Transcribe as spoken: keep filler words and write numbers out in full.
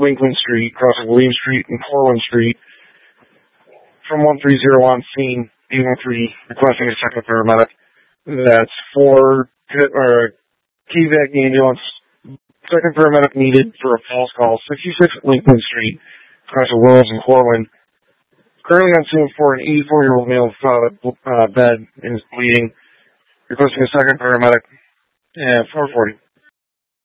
Lincoln Street, crossing William Street and Corwin Street. From one three zero on scene, eight one three, requesting a second paramedic. That's for or T V A C ambulance. Second paramedic needed for a false call, sixty-six Lincoln Street, crossing Williams and Corwin. Currently on scene for an eighty-four-year-old male without a uh, bed and is bleeding. Requesting a second paramedic. Yeah, four forty.